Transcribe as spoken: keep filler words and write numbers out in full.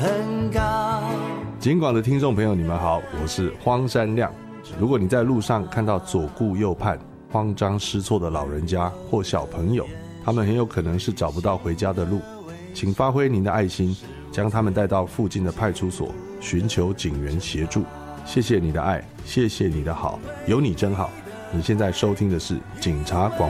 很高。 警广的听众朋友你们好，我是荒山亮。如果你在路上看到左顾右盼慌张失措的老人家或小朋友，他们很有可能是找不到回家的路，请发挥您的爱心，将他们带到附近的派出所，寻求警员协助。谢谢你的爱，谢谢你的好，有你真好。你现在收听的是警察广